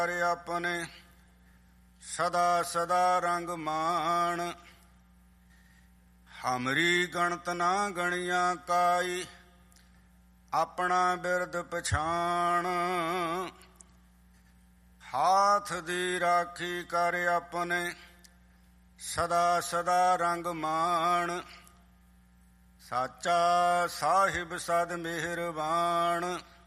ਆਪਣੇ ਸਦਾ ਸਦਾ ਰੰਗ ਮਾਣ। ਹਮਰੀ ਗਣਤ ਨਾ ਗਣੀਆਂ ਕਾਈ, ਆਪਣਾ ਬਿਰਦ ਪਛਾਣ। ਹਾਥ ਦੀ ਰਾਖੀ ਕਰ ਆਪਣੇ ਸਦਾ ਸਦਾ ਰੰਗ ਮਾਣ। ਸਾਚਾ ਸਾਹਿਬ ਸਦ ਮਿਹਰਬਾਨ।